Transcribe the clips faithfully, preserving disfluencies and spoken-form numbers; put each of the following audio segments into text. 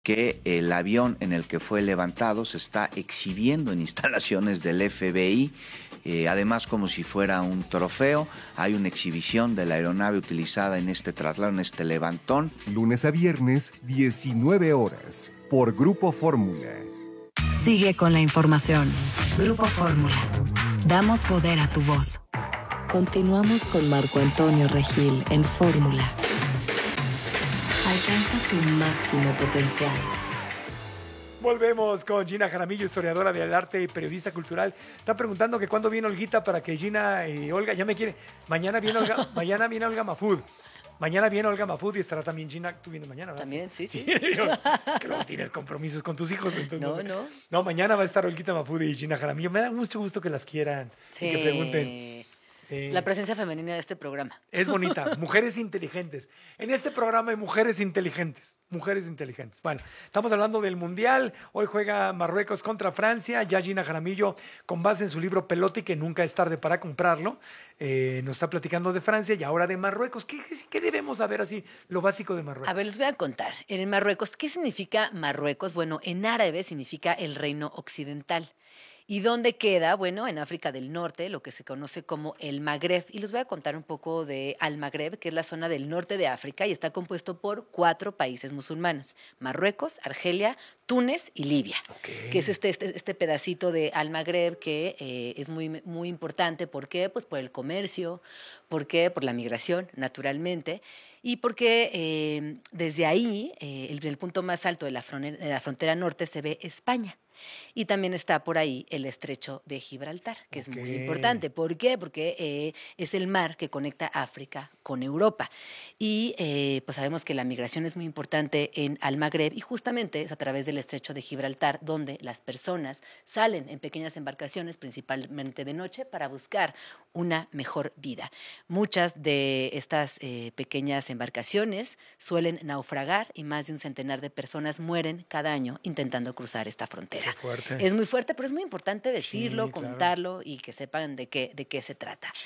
que el avión en el que fue levantado se está exhibiendo en instalaciones del F B I, eh, además como si fuera un trofeo. Hay una exhibición de la aeronave utilizada en este traslado, en este levantón. Lunes a viernes, diecinueve horas, por Grupo Fórmula. Sigue con la información. Grupo Fórmula. Damos poder a tu voz. Continuamos con Marco Antonio Regil en Fórmula. Alcanza tu máximo potencial. Volvemos con Gina Jaramillo, historiadora del arte y periodista cultural. Está preguntando que cuándo viene Olguita para que Gina y Olga, ya me quiere. Mañana viene Olga, mañana viene Olga Mafud. Mañana viene Olga Mafud y estará también Gina. Tú vienes mañana, ¿verdad? También, sí, sí. sí. Yo, que luego tienes compromisos con tus hijos. Entonces no, no, sé. no. No, mañana va a estar Olguita Mafud y Gina Jaramillo. Me da mucho gusto que las quieran Sí. y que pregunten. Sí. La presencia femenina de este programa. Es bonita. Mujeres inteligentes. En este programa hay mujeres inteligentes. Mujeres inteligentes. Bueno, estamos hablando del Mundial. Hoy juega Marruecos contra Francia. Ya Gina Jaramillo, con base en su libro Pelote, que nunca es tarde para comprarlo, eh, nos está platicando de Francia y ahora de Marruecos. ¿Qué, qué debemos saber así, lo básico de Marruecos? A ver, les voy a contar. En Marruecos, ¿qué significa Marruecos? Bueno, en árabe significa el reino occidental. ¿Y dónde queda? Bueno, en África del Norte, lo que se conoce como el Magreb. Y les voy a contar un poco de Al-Magreb, que es la zona del norte de África y está compuesto por cuatro países musulmanes: Marruecos, Argelia, Túnez y Libia. Okay. Que es este, este, este pedacito de Al-Magreb que eh, es muy, muy importante. ¿Por qué? Pues por el comercio. ¿Por qué? Por la migración, naturalmente. Y porque eh, desde ahí, eh, el, el punto más alto de la, frontera, de la frontera norte, se ve España. Y también está por ahí el estrecho de Gibraltar, que okay. es muy importante. ¿Por qué? Porque eh, es el mar que conecta África con Europa. Y eh, pues sabemos que la migración es muy importante en Al-Magreb y justamente es a través del estrecho de Gibraltar donde las personas salen en pequeñas embarcaciones, principalmente de noche, para buscar una mejor vida. Muchas de estas eh, pequeñas embarcaciones suelen naufragar y más de un centenar de personas mueren cada año intentando cruzar esta frontera. Fuerte. Es muy fuerte, pero es muy importante decirlo, sí, contarlo claro. y que sepan de qué, de qué se trata. Sí.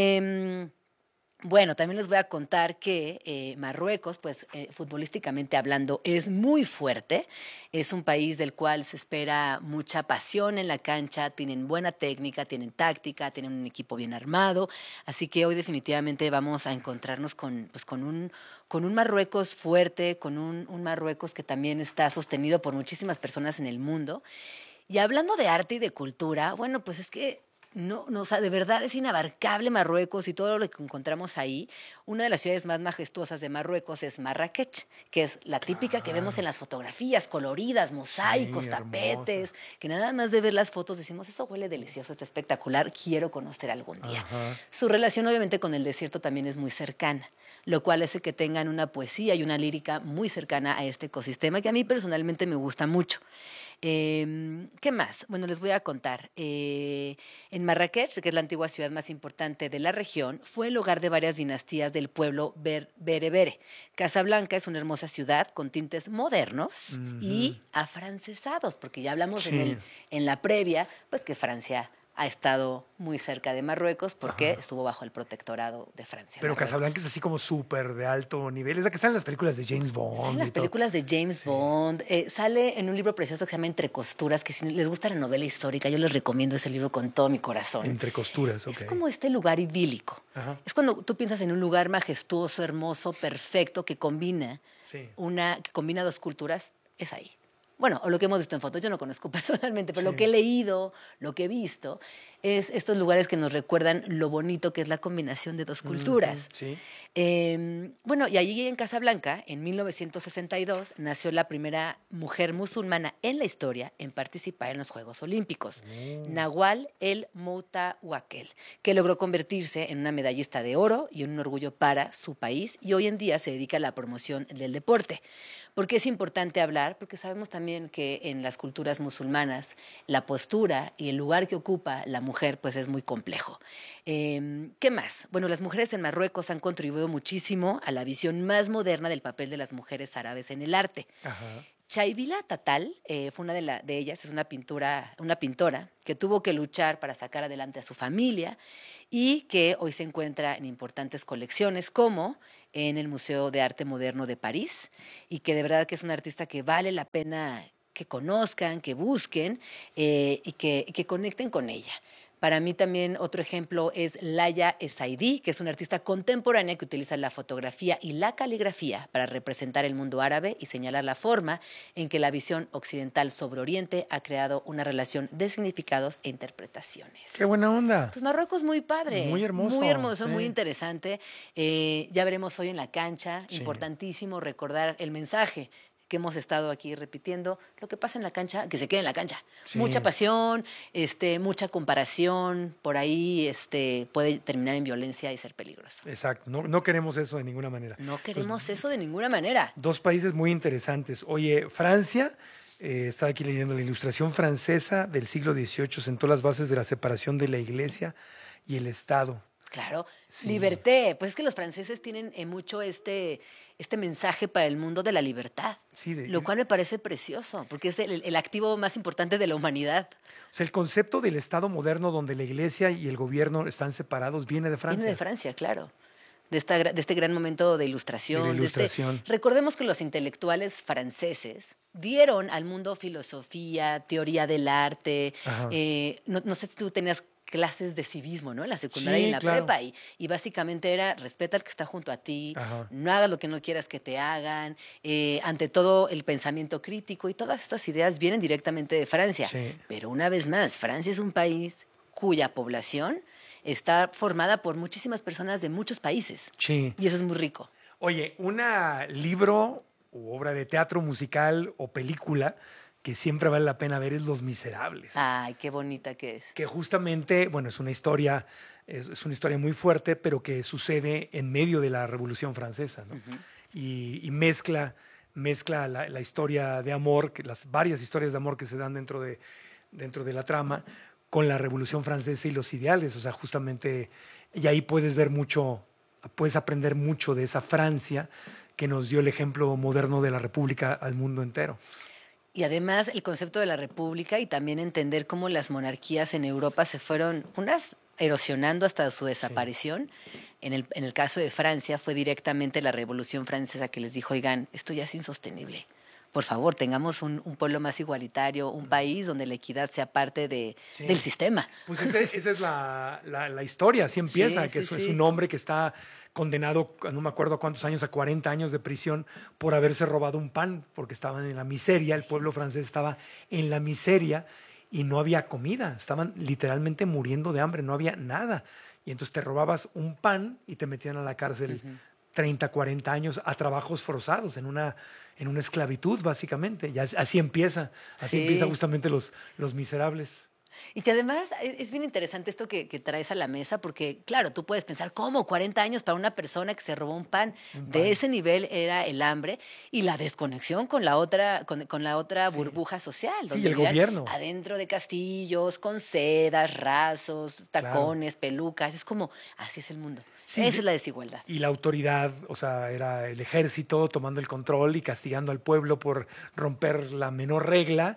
Eh, bueno, también les voy a contar que eh, Marruecos, pues eh, futbolísticamente hablando, es muy fuerte. Es un país del cual se espera mucha pasión en la cancha, tienen buena técnica, tienen táctica, tienen un equipo bien armado. Así que hoy definitivamente vamos a encontrarnos con, pues, con, un, con un Marruecos fuerte, con un, un Marruecos que también está sostenido por muchísimas personas en el mundo. Y hablando de arte y de cultura, bueno, pues es que No, no, o sea, de verdad es inabarcable Marruecos y todo lo que encontramos ahí. Una de las ciudades más majestuosas de Marruecos es Marrakech, que es la típica ah. que vemos en las fotografías, coloridas, mosaicos, sí, tapetes, que nada más de ver las fotos decimos, eso huele delicioso, está espectacular, quiero conocer algún día. Ajá. Su relación obviamente con el desierto también es muy cercana, lo cual hace que tengan una poesía y una lírica muy cercana a este ecosistema que a mí personalmente me gusta mucho. Eh, ¿Qué más? Bueno, les voy a contar. Eh, en Marrakech, que es la antigua ciudad más importante de la región, fue el hogar de varias dinastías del pueblo ber- berebere. Casablanca es una hermosa ciudad con tintes modernos uh-huh. y afrancesados, porque ya hablamos sí. en, el, en la previa, pues que Francia ha estado muy cerca de Marruecos porque Ajá. estuvo bajo el protectorado de Francia. Pero Marruecos. Casablanca es así como súper de alto nivel. Es la que sale en las películas de James Bond. Sale en las películas de James sí. Bond. Eh, sale en un libro precioso que se llama Entre Costuras, que si les gusta la novela histórica, yo les recomiendo ese libro con todo mi corazón. Entre Costuras, ok. Es como este lugar idílico. Ajá. Es cuando tú piensas en un lugar majestuoso, hermoso, perfecto, que combina, sí. una, que combina dos culturas, es ahí. Bueno, o lo que hemos visto en fotos, yo no conozco personalmente, pero sí. lo que he leído, lo que he visto, es estos lugares que nos recuerdan lo bonito que es la combinación de dos culturas. Mm, sí. Eh, bueno, y allí en Casablanca, en mil novecientos sesenta y dos, nació la primera mujer musulmana en la historia en participar en los Juegos Olímpicos, mm. Nawal El Moutawakel, que logró convertirse en una medallista de oro y en un orgullo para su país, y hoy en día se dedica a la promoción del deporte. ¿Por qué es importante hablar? Porque sabemos también que en las culturas musulmanas la postura y el lugar que ocupa la mujer pues es muy complejo. Eh, ¿Qué más? Bueno, las mujeres en Marruecos han contribuido muchísimo a la visión más moderna del papel de las mujeres árabes en el arte. Ajá. Chaibila Tatal eh, fue una de, la, de ellas, es una, pintura, una pintora que tuvo que luchar para sacar adelante a su familia y que hoy se encuentra en importantes colecciones como en el Museo de Arte Moderno de París y que de verdad que es una artista que vale la pena que conozcan, que busquen eh, y, que, y que conecten con ella. Para mí también otro ejemplo es Laia Essaidi, que es una artista contemporánea que utiliza la fotografía y la caligrafía para representar el mundo árabe y señalar la forma en que la visión occidental sobre Oriente ha creado una relación de significados e interpretaciones. ¡Qué buena onda! Pues Marruecos muy padre. Muy hermoso. Muy hermoso, sí. muy interesante. Eh, ya veremos hoy en la cancha. Sí. Importantísimo recordar el mensaje que hemos estado aquí repitiendo, lo que pasa en la cancha, que se quede en la cancha. Sí. Mucha pasión, este, mucha comparación, por ahí este, puede terminar en violencia y ser peligroso. Exacto, no, no queremos eso de ninguna manera. No queremos pues, eso de ninguna manera. Dos países muy interesantes. Oye, Francia, eh, estaba aquí leyendo la ilustración francesa del siglo dieciocho, sentó las bases de la separación de la iglesia y el Estado. Claro, Sí. liberté. Pues es que los franceses tienen eh, mucho este, este mensaje para el mundo de la libertad, Sí, de- lo cual me parece precioso, porque es el, el activo más importante de la humanidad. O sea, el concepto del Estado moderno donde la iglesia y el gobierno están separados viene de Francia. Viene de Francia, claro. De, esta, gra- de este gran momento de ilustración. De la de este- ilustración. recordemos que los intelectuales franceses dieron al mundo filosofía, teoría del arte. Ajá. eh, no, no sé si tú tenías clases de civismo, ¿no? En la secundaria Sí, y en la claro. prepa. Y, y básicamente era respeta al que está junto a ti, Ajá. no hagas lo que no quieras que te hagan, eh, ante todo el pensamiento crítico y todas estas ideas vienen directamente de Francia. Sí. Pero una vez más, Francia es un país cuya población está formada por muchísimas personas de muchos países. Sí. Y eso es muy rico. Oye, un libro u obra de teatro musical o película que siempre vale la pena ver es Los Miserables. Ay, qué bonita que es. Que justamente, bueno, es una historia, es, es una historia muy fuerte, pero que sucede en medio de la Revolución Francesa, ¿no? Ujú. y, y mezcla, mezcla la, la historia de amor, que las varias historias de amor que se dan dentro de, dentro de la trama, con la Revolución Francesa y los ideales. O sea, justamente, y ahí puedes ver mucho, puedes aprender mucho de esa Francia que nos dio el ejemplo moderno de la República al mundo entero. Y además el concepto de la república y también entender cómo las monarquías en Europa se fueron, unas erosionando hasta su desaparición. En el, en el caso de Francia fue directamente la Revolución Francesa que les dijo, oigan, esto ya es insostenible. Por favor, tengamos un, un pueblo más igualitario, un país donde la equidad sea parte de, Sí. del sistema. Pues ese- esa es la, la- la historia, así empieza, Sí, que sí, es, es sí. un hombre que está condenado, no me acuerdo a cuántos años, a cuarenta años de prisión por haberse robado un pan, porque estaban en la miseria, el pueblo francés estaba en la miseria y no había comida, estaban literalmente muriendo de hambre, no había nada. Y entonces te robabas un pan y te metían a la cárcel treinta, cuarenta años a trabajos forzados, en una, en una esclavitud, básicamente. Y as- así empieza, así Sí. empieza justamente los, los Miserables. Y que además es es bien interesante esto que, que traes a la mesa, porque claro, tú puedes pensar, ¿cómo? cuarenta años para una persona que se robó un pan. Un De pan. ese nivel era el hambre y la desconexión con la otra, con, con la otra Sí. burbuja social. Sí, donde el vivían gobierno. adentro de castillos, con sedas, rasos, tacones, pelucas. Es como, así es el mundo. Sí, Esa de- es la desigualdad. Y la autoridad, o sea, era el ejército tomando el control y castigando al pueblo por romper la menor regla.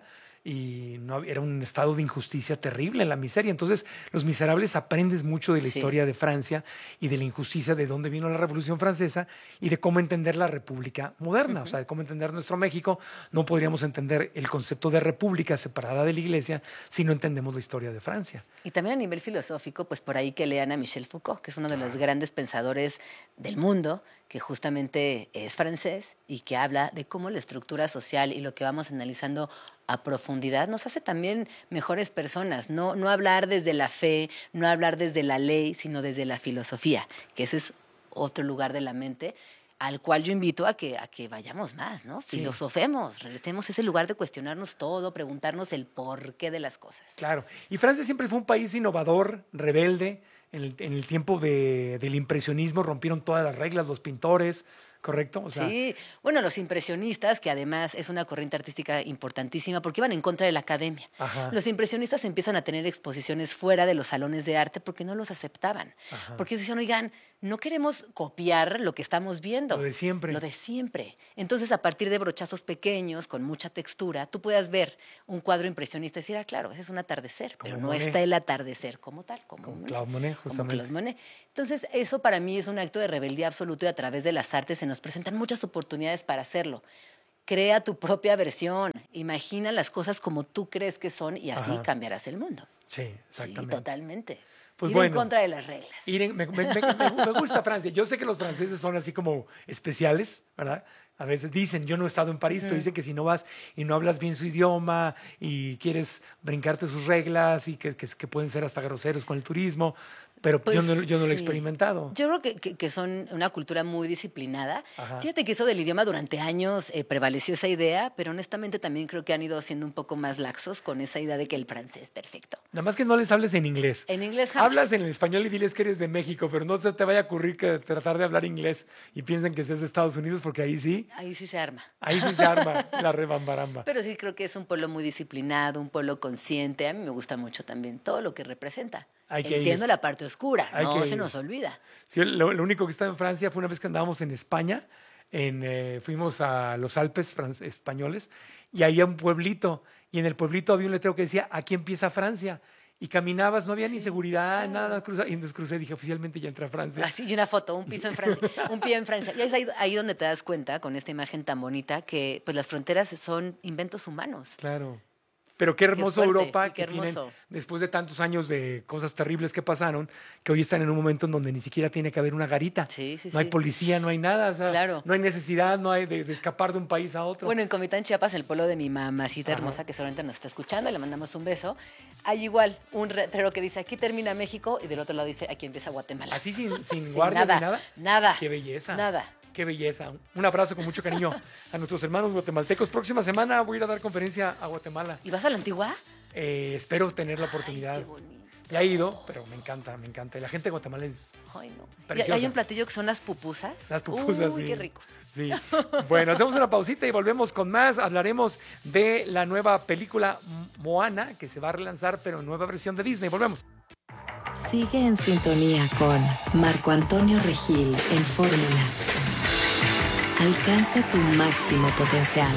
Y no, hab- era un estado de injusticia terrible, la miseria. Entonces, Los Miserables aprendes mucho de la Sí. historia de Francia y de la injusticia de dónde vino la Revolución Francesa y de cómo entender la República moderna, o sea, de cómo entender nuestro México. No podríamos entender el concepto de república separada de la iglesia si no entendemos la historia de Francia. Y también a nivel filosófico, pues por ahí que lean a Michel Foucault, que es uno de los grandes pensadores del mundo, que justamente es francés y que habla de cómo la estructura social y lo que vamos analizando a profundidad nos hace también mejores personas. No, no hablar desde la fe, no hablar desde la ley, sino desde la filosofía, que ese es otro lugar de la mente al cual yo invito a que, a que vayamos más, ¿no? Sí. Filosofemos, regresemos a ese lugar de cuestionarnos todo, preguntarnos el porqué de las cosas. Claro. Y Francia siempre fue un país innovador, rebelde. En el, en el tiempo de- del impresionismo rompieron todas las reglas, los pintores, ¿correcto? O sea, Sí, bueno, los impresionistas, que además es una corriente artística importantísima porque iban en contra de la academia. Ajá. Los impresionistas empiezan a tener exposiciones fuera de los salones de arte porque no los aceptaban. Ajá. Porque ellos decían, oigan, no queremos copiar lo que estamos viendo. Lo de siempre. Lo de siempre. Entonces, a partir de brochazos pequeños, con mucha textura, tú puedas ver un cuadro impresionista y decir, ah, claro, ese es un atardecer, Como pero no Monet. está el atardecer como tal. Como, Como Monet, Claude Monet, como justamente. Claude Monet. Entonces, eso para mí es un acto de rebeldía absoluto y a través de las artes se nos presentan muchas oportunidades para hacerlo. Crea tu propia versión, imagina las cosas como tú crees que son y así Ajá. cambiarás el mundo. Sí, Sí, exactamente. totalmente. Pues Ir bueno. en contra de las reglas. Ir en- me, me- me- me- me gusta Francia. Yo sé que los franceses son así como especiales, ¿verdad? A veces dicen, yo no he estado en París, pero dicen que si no vas y no hablas bien su idioma y quieres brincarte sus reglas y que, que- que pueden ser hasta groseros con el turismo, pero Pues, yo, no, yo no lo he sí. experimentado. Yo creo que, que- que son una cultura muy disciplinada. Ajá. Fíjate que eso del idioma durante años eh, prevaleció esa idea, pero honestamente también creo que han ido siendo un poco más laxos con esa idea de que el francés es perfecto. Nada más que no les hables en inglés. En inglés jamás. Hablas en el español y diles que eres de México, pero no se te vaya a ocurrir que tratar de hablar inglés y piensen que seas de Estados Unidos, porque ahí sí, Ahí sí se arma. ahí sí se arma la rebambaramba. Pero sí creo que es un pueblo muy disciplinado, un pueblo consciente. A mí me gusta mucho también todo lo que representa. Hay que Entiendo ir. la parte oscura, Hay no que se ir. nos olvida. Sí, lo, lo único que estaba en Francia fue una vez que andábamos en España, en, eh, fuimos a los Alpes fran- españoles y ahí había un pueblito y en el pueblito había un letrero que decía, aquí empieza Francia. Y caminabas, no había ni seguridad, nada. Cruza, y entonces crucé y dije, oficialmente ya entré a Francia. Así, y una foto, un piso en Francia, un pie en Francia. Y es ahí, ahí donde te das cuenta, con esta imagen tan bonita, que pues las fronteras son inventos humanos. Claro. Pero qué hermoso fuerte, Europa y qué que tienen, hermoso. después de tantos años de cosas terribles que pasaron, que hoy están en un momento en donde ni siquiera tiene que haber una garita. Sí, sí, no hay sí. policía, no hay nada. O sea, Claro. no hay necesidad, no hay de, de escapar de un país a otro. Bueno, en Comitán, Chiapas, en el pueblo de mi mamacita Ajá. hermosa, que seguramente nos está escuchando, le mandamos un beso, hay igual un letrero que dice, aquí termina México, y del otro lado dice, aquí empieza Guatemala. Así sin, sin Sin guardias nada, ni nada. nada. Qué belleza. Nada. Qué belleza. Un abrazo con mucho cariño a nuestros hermanos guatemaltecos. Próxima semana voy a ir a dar conferencia a Guatemala. ¿Y vas a la Antigua? Eh, espero tener la oportunidad. Qué bonito. Ya he ido, pero me encanta, me encanta. Y la gente de Guatemala es Ay, no. Y Preciosa. hay un platillo que son las pupusas. las pupusas. Uy, sí. qué rico. Sí. Bueno, hacemos una pausita y volvemos con más. Hablaremos de la nueva película Moana, que se va a relanzar, pero en nueva versión de Disney. Volvemos. Sigue en sintonía con Marco Antonio Regil en Fórmula. Alcanza tu máximo potencial.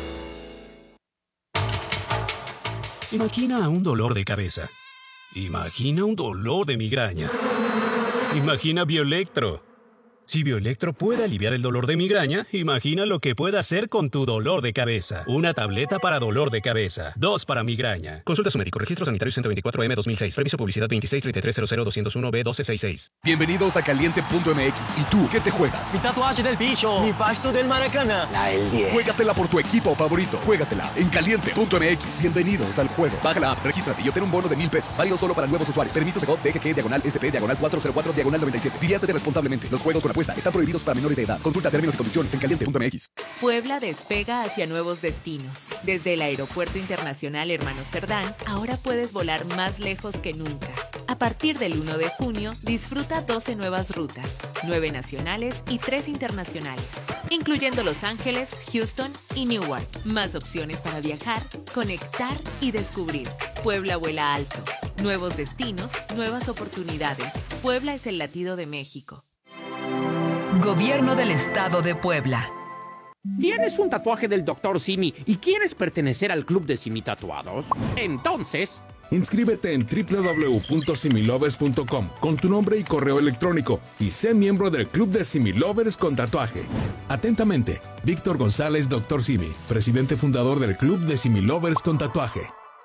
Imagina un dolor de cabeza. Imagina un dolor de migraña. Imagina Bioelectro. Si Bioelectro puede aliviar el dolor de migraña, imagina lo que puede hacer con tu dolor de cabeza. Una tableta para dolor de cabeza. Dos para migraña. Consulta a su médico. Registro sanitario ciento veinticuatro M dos mil seis. Permiso publicidad veintiséis treinta y tres cero cero doscientos uno B doce sesenta y seis. Bienvenidos a Caliente punto M X. ¿Y tú qué te juegas? Mi tatuaje del bicho. Mi pasto del Maracaná. La del diez. Juégatela por tu equipo favorito. Juégatela en Caliente punto M X. Bienvenidos al juego. Baja la app, regístrate y obtén un bono de mil pesos. Válido solo para nuevos usuarios. Permiso Segov D G G diagonal S P diagonal cuatro cero cuatro diagonal noventa y siete. Diviértete responsablemente. Los juegos con apuesta están prohibidos para menores de edad. Consulta términos y condiciones en Caliente punto M X. Puebla despega hacia nuevos destinos. Desde el Aeropuerto Internacional Hermanos Cerdán, ahora puedes volar más lejos que nunca. A partir del uno de junio, disfruta doce nuevas rutas, nueve nacionales y tres internacionales, incluyendo Los Ángeles, Houston y Newark. Más opciones para viajar, conectar y descubrir. Puebla vuela alto. Nuevos destinos, nuevas oportunidades. Puebla es el latido de México. Gobierno del Estado de Puebla. ¿Tienes un tatuaje del doctor Simi y quieres pertenecer al club de Simi Tatuados? Entonces, inscríbete en doble u doble u doble u punto similovers punto com con tu nombre y correo electrónico y sé miembro del club de Similovers con tatuaje. Atentamente, Víctor González, doctor Simi, presidente fundador del club de Similovers con tatuaje.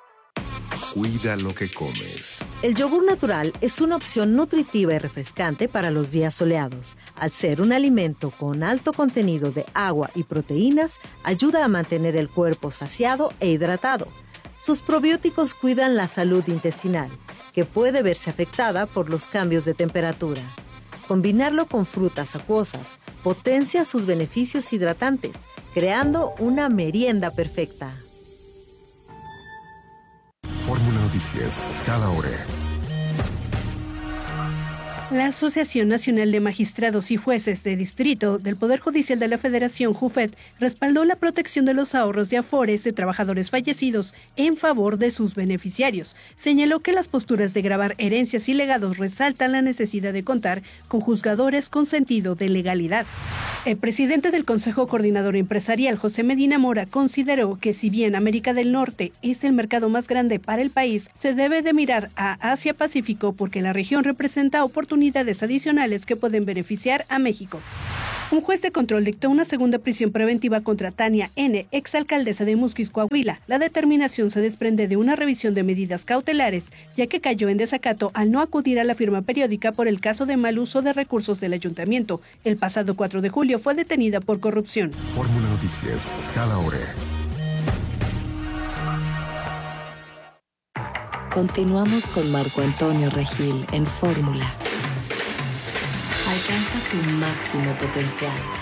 Cuida lo que comes. El yogur natural es una opción nutritiva y refrescante para los días soleados. Al ser un alimento con alto contenido de agua y proteínas, ayuda a mantener el cuerpo saciado e hidratado. Sus probióticos cuidan la salud intestinal, que puede verse afectada por los cambios de temperatura. Combinarlo con frutas acuosas potencia sus beneficios hidratantes, creando una merienda perfecta. Fórmula Noticias, cada hora. La Asociación Nacional de Magistrados y Jueces de Distrito del Poder Judicial de la Federación, JUFED, respaldó la protección de los ahorros de afores de trabajadores fallecidos en favor de sus beneficiarios. Señaló que las posturas de gravar herencias y legados resaltan la necesidad de contar con juzgadores con sentido de legalidad. El presidente del Consejo Coordinador Empresarial, José Medina Mora, consideró que si bien América del Norte es el mercado más grande para el país, se debe de mirar a Asia-Pacífico porque la región representa oportunidades unidades adicionales que pueden beneficiar a México. Un juez de control dictó una segunda prisión preventiva contra Tania N., exalcaldesa de Musquis, Coahuila. La determinación se desprende de una revisión de medidas cautelares, ya que cayó en desacato al no acudir a la firma periódica por el caso de mal uso de recursos del ayuntamiento. El pasado cuatro de julio fue detenida por corrupción. Fórmula Noticias, cada hora. Continuamos con Marco Antonio Regil en Fórmula. Alcanza tu máximo potencial.